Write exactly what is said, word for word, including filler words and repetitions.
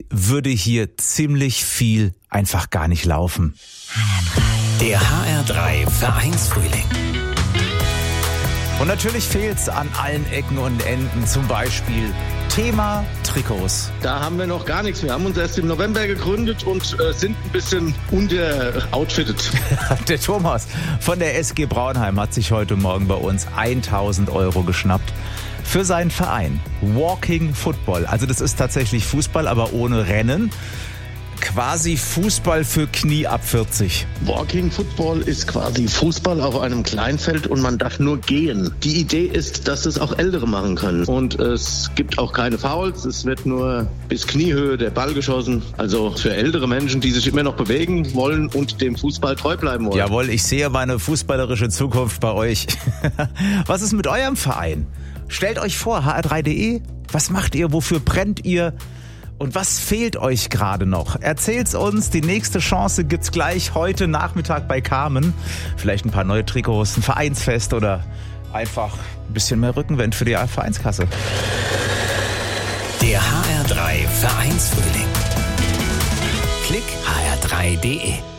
würde hier ziemlich viel einfach gar nicht laufen. Der H R drei Vereinsfrühling. Und natürlich fehlt's an allen Ecken und Enden, zum Beispiel Thema Trikots. Da haben wir noch gar nichts. Wir haben uns erst im November gegründet und äh, sind ein bisschen unteroutfitted. Der Thomas von der S G Braunheim hat sich heute Morgen bei uns tausend Euro geschnappt für seinen Verein. Walking Football. Also das ist tatsächlich Fußball, aber ohne Rennen. Quasi Fußball für Knie ab vierzig. Walking Football ist quasi Fußball auf einem Kleinfeld und man darf nur gehen. Die Idee ist, dass es auch Ältere machen können. Und es gibt auch keine Fouls, es wird nur bis Kniehöhe der Ball geschossen. Also für ältere Menschen, die sich immer noch bewegen wollen und dem Fußball treu bleiben wollen. Jawohl, ich sehe meine fußballerische Zukunft bei euch. Was ist mit eurem Verein? Stellt euch vor, H R drei punkt de, was macht ihr, wofür brennt ihr? Und was fehlt euch gerade noch? Erzählt's uns, die nächste Chance gibt's gleich heute Nachmittag bei Carmen. Vielleicht ein paar neue Trikots, ein Vereinsfest oder einfach ein bisschen mehr Rückenwind für die Vereinskasse. Der H R drei Vereinsfrühling. Klick H R drei punkt de.